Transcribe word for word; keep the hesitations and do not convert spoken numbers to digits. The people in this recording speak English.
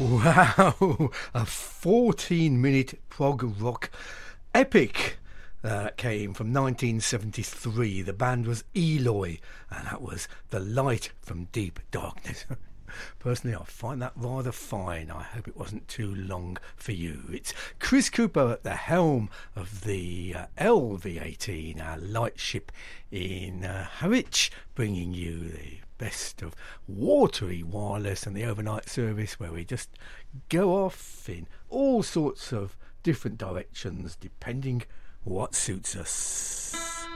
Wow, a fourteen minute prog rock epic uh, came from nineteen seventy-three. The band was Eloy, and that was The Light from Deep Darkness. Personally, I find that rather fine. I hope it wasn't too long for you. It's Chris Cooper at the helm of the uh, L V eighteen, our lightship in uh, Harwich, bringing you the best of watery wireless and the overnight service, where we just go off in all sorts of different directions depending what suits us.